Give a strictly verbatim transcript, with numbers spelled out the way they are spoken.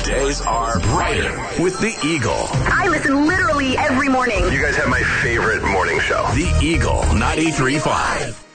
days are brighter with the Eagle. I listen literally every morning. You guys have my favorite morning show. The Eagle ninety-three point five.